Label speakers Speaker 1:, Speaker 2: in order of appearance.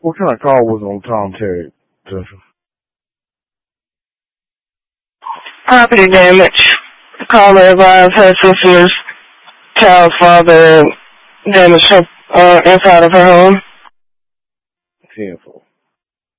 Speaker 1: What kind of call was on Tom Terry, Jessica?
Speaker 2: Property damage. The caller advised her sister's child's father damaged her inside of her home.
Speaker 1: 10-4.